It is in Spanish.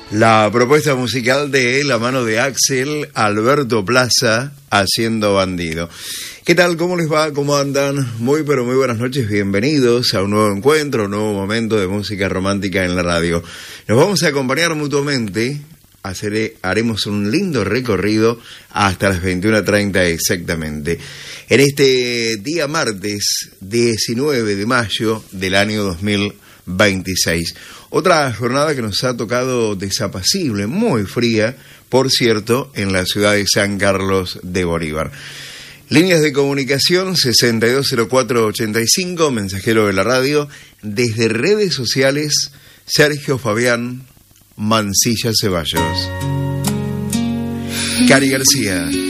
La propuesta musical de la mano de Axel Alberto Plaza, Haciendo Bandido. ¿Qué tal? ¿Cómo les va? ¿Cómo andan? Muy pero muy buenas noches, bienvenidos a un nuevo encuentro, un nuevo momento de música romántica en la radio. Nos vamos a acompañar mutuamente, haremos un lindo recorrido hasta las 21:30 exactamente. En este día martes 19 de mayo del año 2026. Otra jornada que nos ha tocado desapacible, muy fría, por cierto, en la ciudad de San Carlos de Bolívar. Líneas de comunicación 620485, mensajero de la radio. Desde redes sociales, Sergio Fabián Mancilla Ceballos. Cari García.